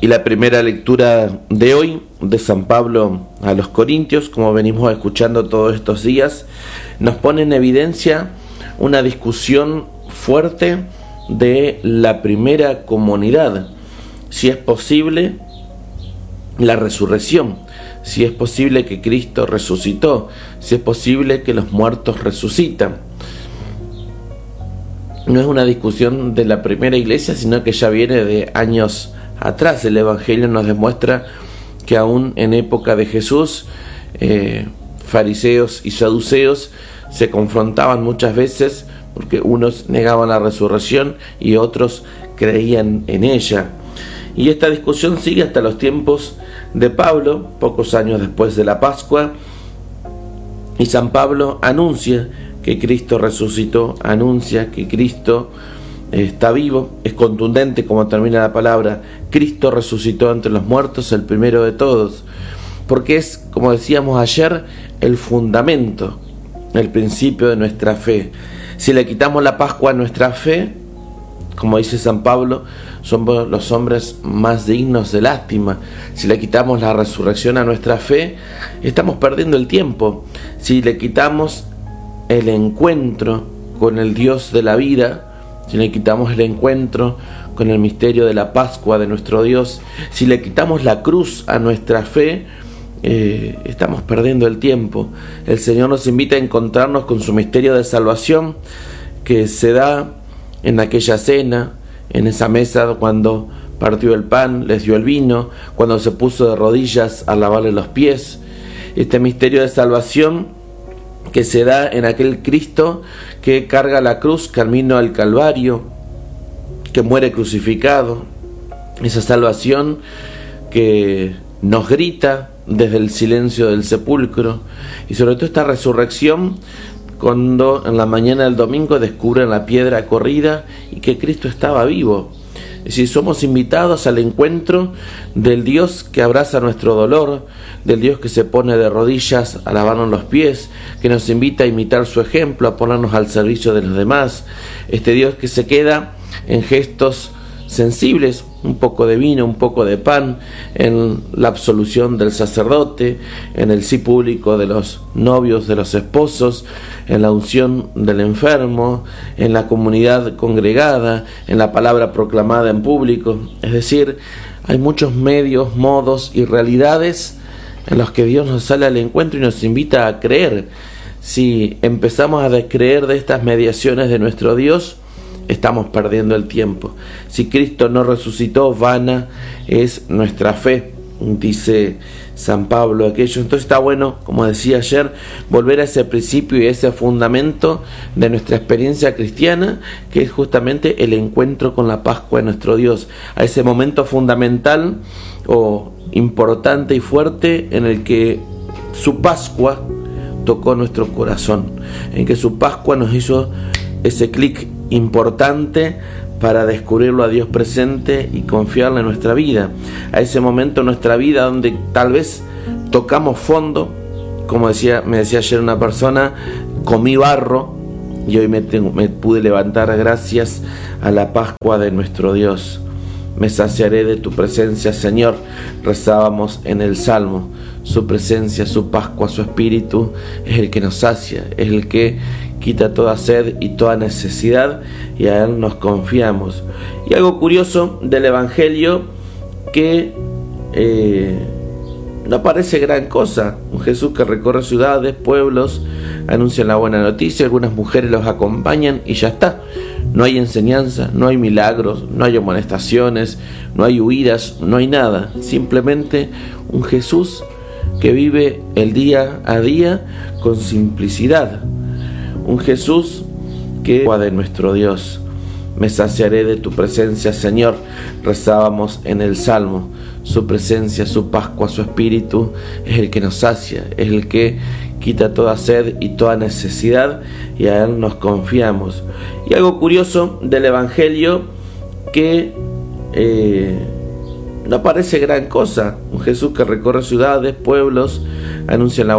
Y la primera lectura de hoy de San Pablo a los Corintios, como venimos escuchando todos estos días, nos pone en evidencia una discusión fuerte de la primera comunidad, si es posible la resurrección, si es posible que Cristo resucitó, si es posible que los muertos resucitan. No es una discusión de la primera iglesia, sino que ya viene de años atrás. El Evangelio nos demuestra que aún en época de Jesús, fariseos y saduceos se confrontaban muchas veces porque unos negaban la resurrección y otros creían en ella. Y esta discusión sigue hasta los tiempos de Pablo, pocos años después de la Pascua, y San Pablo anuncia que Cristo resucitó, anuncia que Cristo está vivo. Es contundente como termina la palabra: Cristo resucitó entre los muertos, el primero de todos, porque es, como decíamos ayer, el fundamento, el principio de nuestra fe. Si le quitamos la Pascua a nuestra fe, como dice San Pablo, somos los hombres más dignos de lástima. Si le quitamos la resurrección a nuestra fe, estamos perdiendo el tiempo. Si le quitamos el encuentro con el Dios de la vida, si le quitamos el encuentro con el misterio de la Pascua de nuestro Dios, si le quitamos la cruz a nuestra fe, estamos perdiendo el tiempo. El Señor nos invita a encontrarnos con su misterio de salvación, que se da en aquella cena, en esa mesa cuando partió el pan, les dio el vino, cuando se puso de rodillas a lavarle los pies. Este misterio de salvación que se da en aquel Cristo que carga la cruz camino al Calvario, que muere crucificado. Esa salvación que nos grita desde el silencio del sepulcro, y sobre todo esta resurrección cuando en la mañana del domingo descubren la piedra corrida y que Cristo estaba vivo. Es decir, somos invitados al encuentro del Dios que abraza nuestro dolor, del Dios que se pone de rodillas a lavarnos los pies, que nos invita a imitar su ejemplo, a ponernos al servicio de los demás. Este Dios que se queda en gestos sensibles, un poco de vino, un poco de pan, en la absolución del sacerdote, en el sí público de los novios, de los esposos, en la unción del enfermo, en la comunidad congregada, en la palabra proclamada en público. Es decir, hay muchos medios, modos y realidades en los que Dios nos sale al encuentro y nos invita a creer. Si empezamos a descreer de estas mediaciones de nuestro Dios, estamos perdiendo el tiempo. Si Cristo no resucitó, vana es nuestra fe, dice San Pablo aquello. Entonces está bueno, como decía ayer, volver a ese principio y a ese fundamento de nuestra experiencia cristiana, que es justamente el encuentro con la Pascua de nuestro Dios, a ese momento fundamental o importante y fuerte en el que su Pascua tocó nuestro corazón, en que su Pascua nos hizo ese clic importante para descubrirlo a Dios presente y confiarle en nuestra vida, a ese momento en nuestra vida donde tal vez tocamos fondo, como me decía ayer una persona: comí barro y hoy me pude levantar gracias a la Pascua de nuestro Dios. Me saciaré de tu presencia, Señor, rezábamos en el Salmo. Su presencia, su Pascua, su Espíritu es el que nos sacia, es el que quita toda sed y toda necesidad, y a Él nos confiamos. Y algo curioso del Evangelio, que no parece gran cosa: un Jesús que recorre ciudades, pueblos, anuncia la buena noticia, algunas mujeres los acompañan y ya está. No hay enseñanza, no hay milagros, no hay amonestaciones, no hay huidas, no hay nada. Simplemente un Jesús que vive el día a día con simplicidad. Un Jesús que de nuestro Dios. Me saciaré de tu presencia, Señor, rezábamos en el Salmo. Su presencia, su Pascua, su Espíritu es el que nos sacia, es el que quita toda sed y toda necesidad, y a Él nos confiamos. Y algo curioso del Evangelio, que no parece gran cosa: un Jesús que recorre ciudades, pueblos, anuncia la